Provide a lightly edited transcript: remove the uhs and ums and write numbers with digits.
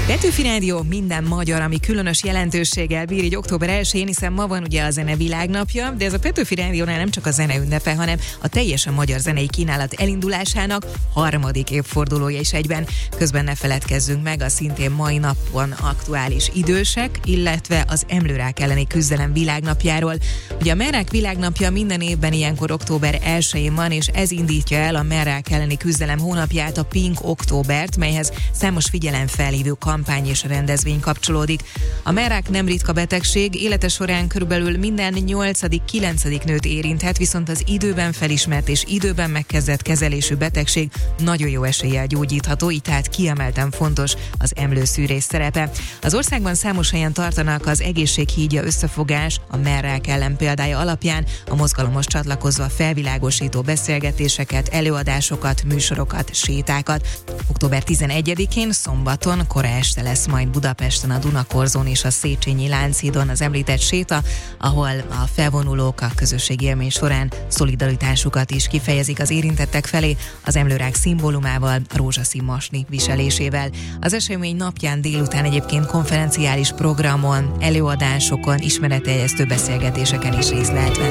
Petőfi Rádió minden magyar, ami különös jelentőséggel bír így október 1-én, hiszen ma van ugye a zene világnapja, de ez a Petőfi Rádiónál nem csak a zene ünnepe, hanem a teljesen magyar zenei kínálat elindulásának 3. évfordulója is egyben. Közben ne feledkezzünk meg a szintén mai napon aktuális idősek, illetve az emlőrák elleni küzdelem világnapjáról. Ugye a merrák világnapja minden évben ilyenkor október 1-én van, és ez indítja el a merrák elleni küzdelem hónapját, a Pink Októbert, melyhez számos figyelemfelhívó kampány és rendezvény kapcsolódik. A merrák nem ritka betegség, élete során körülbelül minden 8.-9. nőt érinthet, viszont az időben felismert és időben megkezdett kezelésű betegség nagyon jó eséllyel gyógyítható, így tehát kiemelten fontos az emlőszűrés szerepe. Az országban számos helyen tartanak az egészséghídja összefogás a merrák ellen példája alapján, a mozgalomhoz csatlakozva felvilágosító beszélgetéseket, előadásokat, műsorokat, sétákat. Október 11-én szombaton kora este lesz majd Budapesten a Dunakorzón és a Széchenyi Lánchídon az említett séta, ahol a felvonulók a közösségi élmény során szolidaritásukat is kifejezik az érintettek felé, az emlőrák szimbólumával, a rózsaszín masni viselésével. Az esemény napján délután egyébként konferenciális programon, előadásokon, ismeretterjesztő beszélgetéseken is részt lehet venni.